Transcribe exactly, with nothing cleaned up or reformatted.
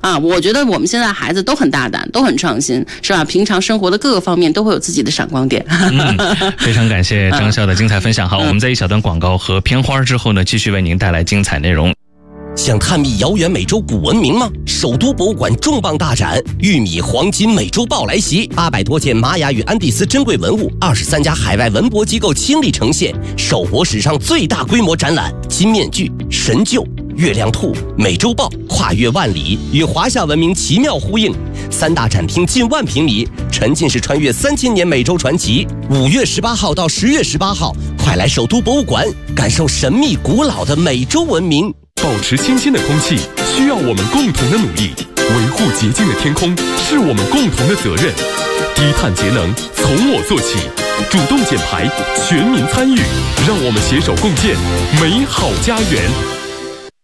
啊，我觉得我们现在孩子都很大胆，都很创新，是吧？平常生活的各个方面都会有自己的闪光点。 嗯，非常感谢张校的精彩分享。好，我们在一小段广告和片花之后呢，继续为您带来精彩内容。 想探秘遥远美洲古文明吗？首都博物馆重磅大展《玉米黄金美洲豹》来袭，八百多件玛雅与安第斯珍贵文物，二十三家海外文博机构倾力呈现，首博史上最大规模展览。金面具、神鹫、月亮兔、美洲豹跨越万里，与华夏文明奇妙呼应。三大展厅近万平米，沉浸式穿越三千年美洲传奇。五月十八号到十月十八号，快来首都博物馆，感受神秘古老的美洲文明。 保持清新的空气需要我们共同的努力，维护洁净的天空是我们共同的责任。低碳节能从我做起，主动减排，全民参与，让我们携手共建美好家园。